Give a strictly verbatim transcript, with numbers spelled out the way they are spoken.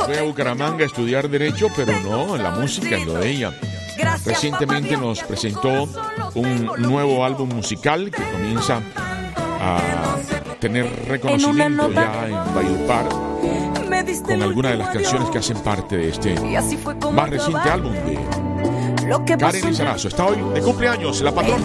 fue a Bucaramanga a estudiar Derecho, pero no, en la música es lo de ella. Recientemente nos presentó un nuevo álbum musical que comienza a tener reconocimiento ya en Valledupar, con algunas de las canciones que hacen parte de este más reciente álbum de Karen Lizarazo. Está hoy de cumpleaños la patrona.